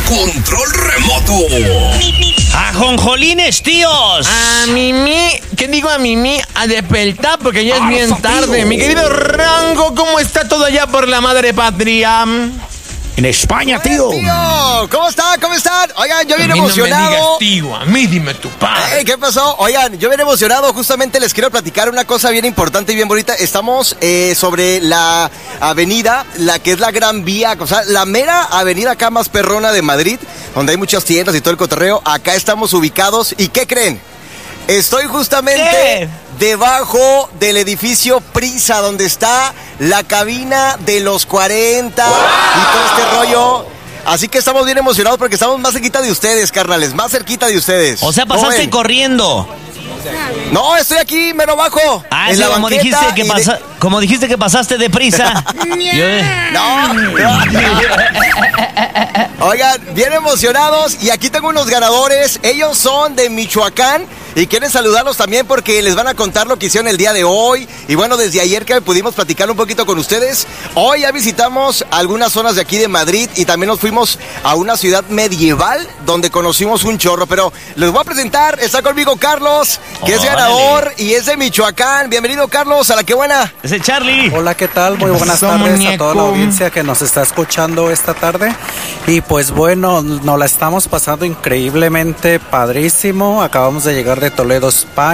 control remoto. ¡Ajonjolines, tíos! A Mimi, ¿qué digo a Mimi? A despertar porque ya es bien tarde. Mi querido Rango, ¿cómo está todo allá por la madre patria? En España, tío. Tío, ¿cómo están? ¿Cómo están? Oigan, yo bien emocionado. No me digas, tío, a mí dime tu padre. ¿Qué pasó? Oigan, yo bien emocionado. Justamente les quiero platicar una cosa bien importante y bien bonita. Estamos sobre la avenida, la que es la Gran Vía, o sea, la mera avenida acá más perrona de Madrid, donde hay muchas tiendas y todo el cotorreo. Acá estamos ubicados. ¿Y qué creen? Estoy justamente debajo del edificio Prisa, donde está la cabina de los 40 y todo este rollo. Así que estamos bien emocionados porque estamos más cerquita de ustedes, carnales, más cerquita de ustedes. O sea, pasaste corriendo. No, estoy aquí, mero bajo. Ah, sí, como dijiste que pasaste deprisa. No. Oigan, bien emocionados y aquí tengo unos ganadores. Ellos son de Michoacán y quieren saludarlos también porque les van a contar lo que hicieron el día de hoy. Y bueno, desde ayer que pudimos platicar un poquito con ustedes, hoy ya visitamos algunas zonas de aquí de Madrid y también nos fuimos a una ciudad medieval donde conocimos un chorro. Pero les voy a presentar, está conmigo Carlos, que es ganador y es de Michoacán. Bienvenido, Carlos, a La Que Buena. Ese Charlie. Hola, ¿qué tal? Muy buenas tardes a toda la audiencia que nos está escuchando esta tarde. Y pues bueno, nos la estamos pasando increíblemente padrísimo. Acabamos de llegar de Toledo, España.